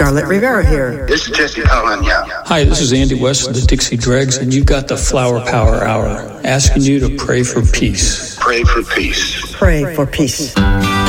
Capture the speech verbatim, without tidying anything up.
Scarlett Rivera here. This is Jesse Cullen, yeah. Hi, this is Andy West of the Dixie Dregs, and you've got the Flower Power Hour, asking you to pray for peace. Pray for peace. Pray for peace.